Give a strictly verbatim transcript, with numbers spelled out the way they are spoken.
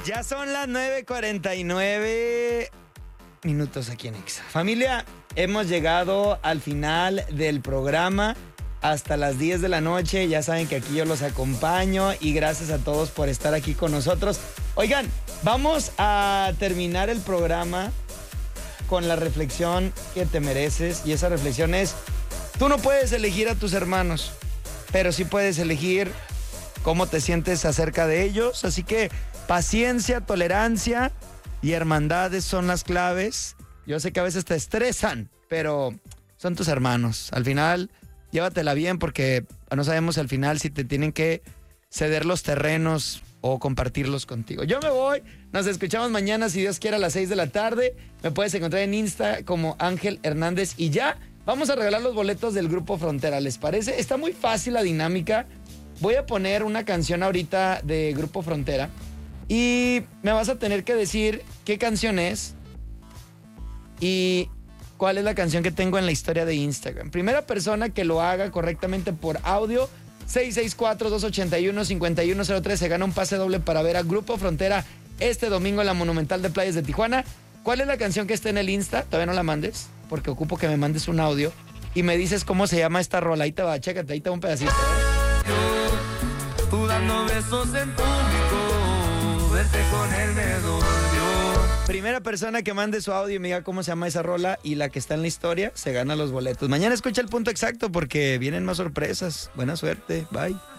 Ya son las nueve cuarenta y nueve minutos aquí en Exa. Familia, hemos llegado al final del programa. Hasta las diez de la noche, ya saben que aquí yo los acompaño y gracias a todos por estar aquí con nosotros. Oigan, vamos a terminar el programa con la reflexión que te mereces y esa reflexión es, tú no puedes elegir a tus hermanos, pero sí puedes elegir cómo te sientes acerca de ellos, así que paciencia, tolerancia y hermandades son las claves. Yo sé que a veces te estresan, pero son tus hermanos. Al final, llévatela bien porque no sabemos al final si te tienen que ceder los terrenos o compartirlos contigo. Yo me voy, nos escuchamos mañana si Dios quiere a las seis de la tarde. Me puedes encontrar en Insta como Ángel Hernández y ya vamos a regalar los boletos del Grupo Frontera, ¿les parece? Está muy fácil la dinámica. Voy a poner una canción ahorita de Grupo Frontera y me vas a tener que decir qué canción es y cuál es la canción que tengo en la historia de Instagram. Primera persona que lo haga correctamente por audio, seis seis cuatro, dos ocho uno, cinco uno cero tres, se gana un pase doble para ver a Grupo Frontera este domingo en la Monumental de Playas de Tijuana. ¿Cuál es la canción que está en el Insta? Todavía no la mandes, porque ocupo que me mandes un audio y me dices cómo se llama esta rola. Ahí te va, chécate, ahí te va un pedacito. Yo, tú dando besos en público, verte con él me dolió. Primera persona que mande su audio y me diga cómo se llama esa rola y la que está en la historia, se gana los boletos. Mañana escucha el punto exacto porque vienen más sorpresas. Buena suerte. Bye.